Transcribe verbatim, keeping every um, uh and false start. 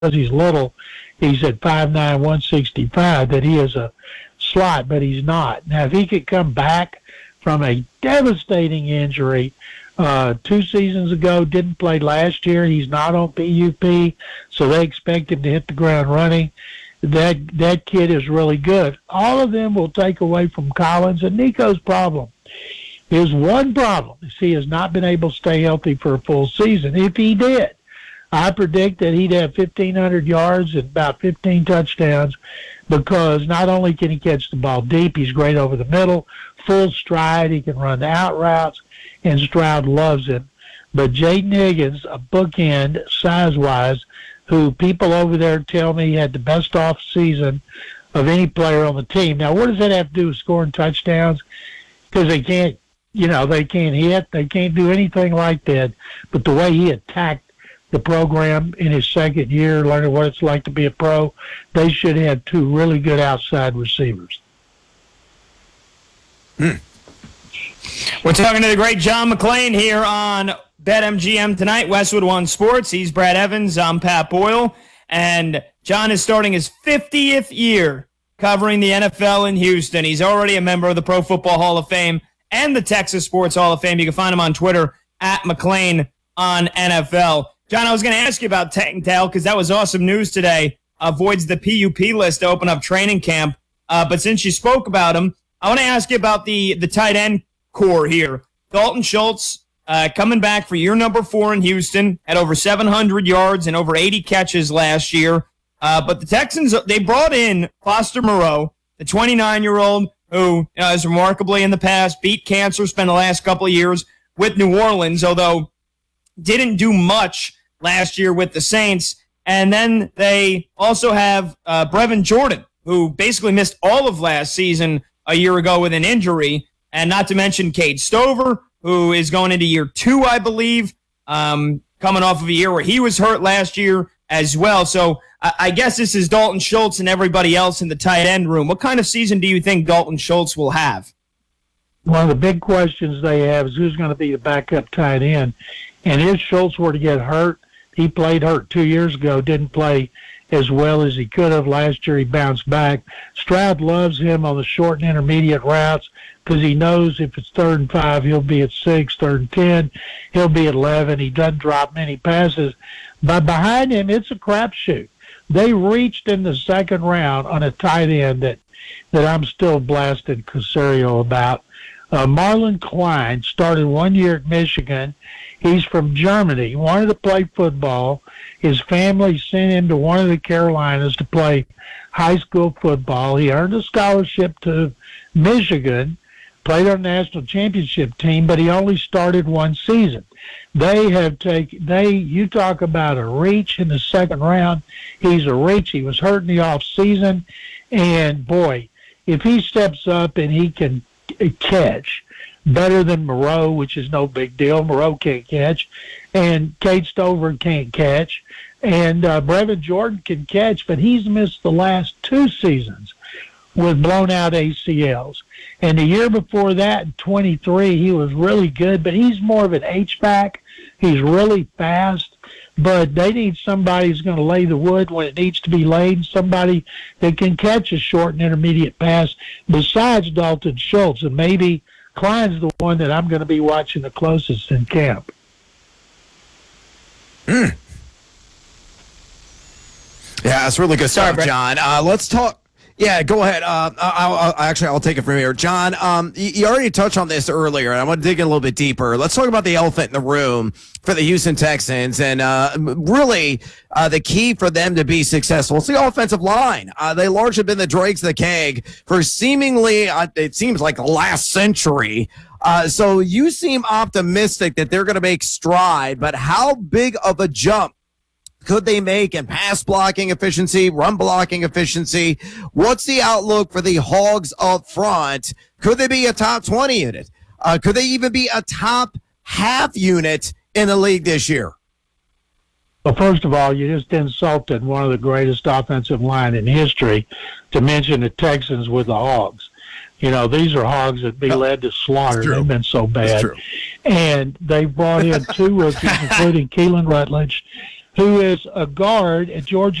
he's little, he's at five nine, one sixty-five, that he is a slot, but he's not. Now, if he could come back from a devastating injury uh, two seasons ago, didn't play last year, he's not on P U P, so they expect him to hit the ground running. That that kid is really good. All of them will take away from Collins. And Nico's problem, his one problem is he has not been able to stay healthy for a full season. If he did, I predict that he'd have fifteen hundred yards and about fifteen touchdowns, because not only can he catch the ball deep, he's great over the middle, full stride, he can run the out routes, and Stroud loves him. But Jaden Higgins, a bookend size-wise, who people over there tell me had the best off season of any player on the team. Now, what does that have to do with scoring touchdowns? Because they can't, you know, they can't hit, they can't do anything like that. But the way he attacked the program in his second year, learning what it's like to be a pro, they should have two really good outside receivers. Hmm. We're talking to the great John McClain here on BetMGM tonight, Westwood One Sports. He's Brad Evans. I'm Pat Boyle. And John is starting his fiftieth year covering the N F L in Houston. He's already a member of the Pro Football Hall of Fame and the Texas Sports Hall of Fame. You can find him on Twitter, at McClain on N F L. John, I was going to ask you about Tangtel because that was awesome news today. Avoids the P U P list to open up training camp. Uh, but since you spoke about him, I want to ask you about the, the tight end core here. Dalton Schultz, Uh, coming back for year number four in Houston at over seven hundred yards and over eighty catches last year. Uh, but the Texans, they brought in Foster Moreau, the twenty-nine-year-old who uh, is remarkably in the past, beat cancer, spent the last couple of years with New Orleans, although didn't do much last year with the Saints. And then they also have uh, Brevin Jordan, who basically missed all of last season a year ago with an injury, and not to mention Cade Stover, who is going into year two, I believe, um, coming off of a year where he was hurt last year as well. So I, I guess this is Dalton Schultz and everybody else in the tight end room. What kind of season do you think Dalton Schultz will have? One of the big questions they have is who's going to be the backup tight end. And if Schultz were to get hurt, he played hurt two years ago, didn't play as well as he could have. Last year he bounced back. Stroud loves him on the short and intermediate routes because he knows if it's third and five, he'll be at six, third and ten, he'll be at eleven. He doesn't drop many passes. But behind him, it's a crapshoot. They reached in the second round on a tight end that, that I'm still blasting Casario about. Uh, Marlon Klein started one year at Michigan. He's from Germany. He wanted to play football. His family sent him to one of the Carolinas to play high school football. He earned a scholarship to Michigan, played on the national championship team, but he only started one season. They have taken, they, you talk about a reach in the second round. He's a reach. He was hurt in the off season. And boy, if he steps up and he can catch better than Moreau, which is no big deal. Moreau can't catch, and Cade Stover can't catch, and uh, Brevin Jordan can catch, but he's missed the last two seasons with blown-out A C Ls. And the year before that, in twenty-three, he was really good, but he's more of an H-back. He's really fast, but they need somebody who's going to lay the wood when it needs to be laid, somebody that can catch a short and intermediate pass besides Dalton Schultz, and maybe Klein's the one that I'm going to be watching the closest in camp. Mm. Yeah, that's really good stuff, Sorry, John. Uh, let's talk. Yeah, go ahead. Uh, I'll, I'll, actually, I'll take it from here. John, um, you, you already touched on this earlier, and I want to dig in a little bit deeper. Let's talk about the elephant in the room for the Houston Texans, and uh, really uh, the key for them to be successful. It's the offensive line. Uh, they largely been the dregs of the keg for seemingly, uh, it seems like the last century. Uh, so you seem optimistic that they're going to make stride, but how big of a jump could they make in pass blocking efficiency, run blocking efficiency? What's the outlook for the Hogs up front? Could they be a top twenty unit? Uh, could they even be a top half unit in the league this year? Well, first of all, you just insulted one of the greatest offensive line in history to mention the Texans with the Hogs. You know, these are Hogs that be no, led to slaughter. They've been so bad. And they brought in two rookies, including Keelan Rutledge, who is a guard at Georgia